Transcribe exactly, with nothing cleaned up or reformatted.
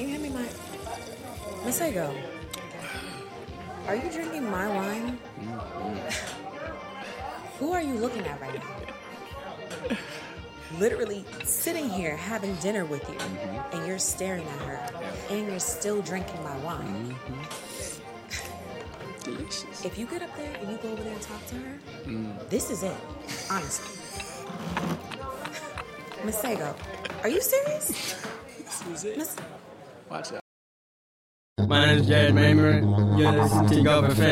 you hand me my... Masego, are you drinking my wine? Mm-hmm. Who are you looking at right now? Literally sitting here having dinner with you, mm-hmm. and you're staring at her, yeah. and you're still drinking my wine. Mm-hmm. Delicious. If you get up there and you go over there and talk to her, mm. this is it, honestly. Masego, are you serious? This is it. Mas- Watch out. My name is Jared Mamery. You're listening to Government Fan.